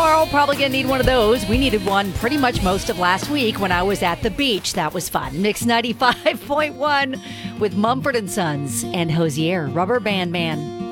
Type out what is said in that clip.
tomorrow. Probably going to need one of those. We needed one pretty much most of last week when I was at the beach. That was fun. Mix 95.1 with Mumford & Sons and Hosier, Rubber Band Man.